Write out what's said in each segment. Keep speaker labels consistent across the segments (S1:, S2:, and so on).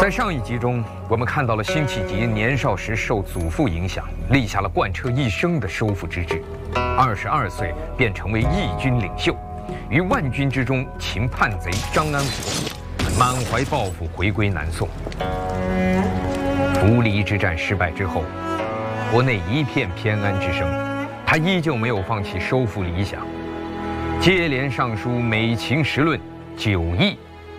S1: 在上一集中，我们看到了辛弃疾年少时受祖父影响，立下了贯彻一生的收复之志。22岁便成为义军领袖，于万军之中擒叛贼张安虎，满怀抱负回归南宋。涪陵之战失败之后，国内一片偏安之声，他依旧没有放弃收复理想，接连上书美秦时论9议。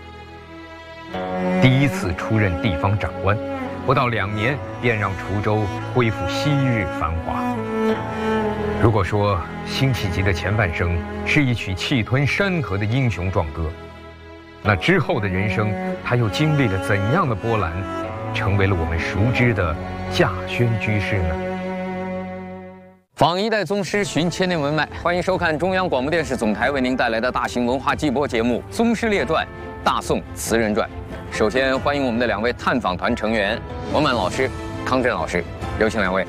S1: 第一次出任地方长官，不到2年便让滁州恢复昔日繁华。如果说辛弃疾的前半生是一曲气吞山河的英雄壮歌，那之后的人生他又经历了怎样的波澜，成为了我们熟知的稼轩居士呢？
S2: 访一代宗师，寻千年文脉，欢迎收看中央广播电视总台为您带来的大型文化季播节目《宗师列传·大宋词人传》。首先欢迎我们的2位探访团成员王满老师、康震老师，有请2位。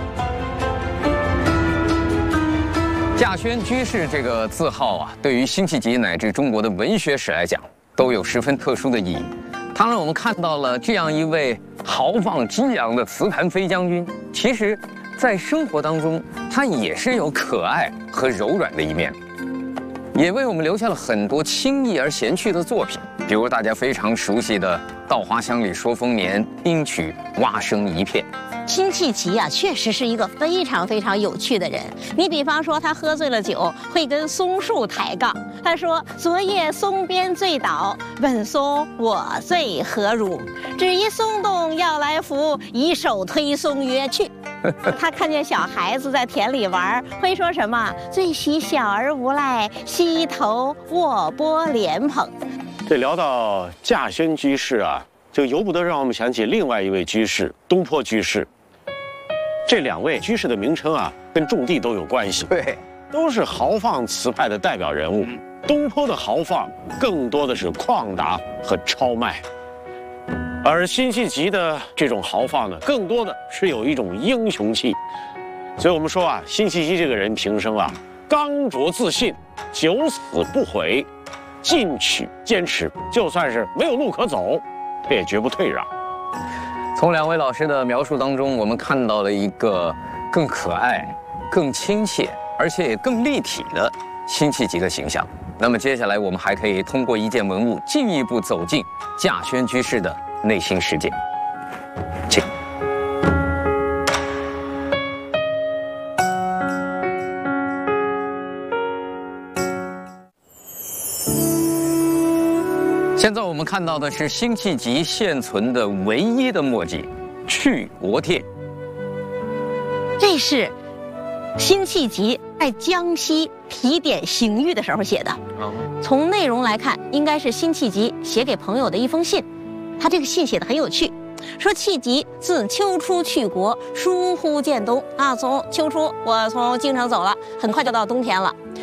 S2: 稼轩居士这个字号啊，对于辛弃疾乃至中国的文学史来讲，都有十分特殊的意义。它让我们看到了这样一位豪放激昂的词坛飞将军，其实在生活当中，他也是有可爱和柔软的一面，也为我们留下了很多清逸而闲趣的作品，比如大家非常熟悉的《稻花香里说丰年》，并曲蛙声一片。
S3: 辛弃疾啊，确实是一个非常有趣的人。你比方说，他喝醉了酒，会跟松树抬杠。他说：“昨夜松边醉倒，问松我醉何如？只一松动要来扶，以手推松曰去。”他看见小孩子在田里玩，会说什么？最喜小儿无赖，膝头卧剥莲蓬。
S4: 这聊到稼轩居士啊，就由不得让我们想起另外一位居士东坡居士。这2位居士的名称啊，跟种地都有关系，
S2: 对，
S4: 都是豪放词派的代表人物。东坡的豪放更多的是旷达和超迈，而辛弃疾的这种豪放呢，更多的是有一种英雄气。所以我们说啊，辛弃疾这个人平生啊，刚卓自信，九死不悔，进取坚持，就算是没有路可走，他也绝不退让。
S2: 从2位老师的描述当中，我们看到了一个更可爱、更亲切，而且也更立体的辛弃疾的形象。那么接下来，我们还可以通过一件文物，进一步走进稼轩居士的内心世界。请。现在我们看到的是辛弃疾现存的唯一的墨迹《去国帖》。
S3: 这是辛弃疾在江西提点刑狱的时候写的。从内容来看，应该是辛弃疾写给朋友的一封信。他这个信写得很有趣，说弃疾自秋初去国，疏忽见冬啊，从秋初我从京城走了，很快就到冬天了。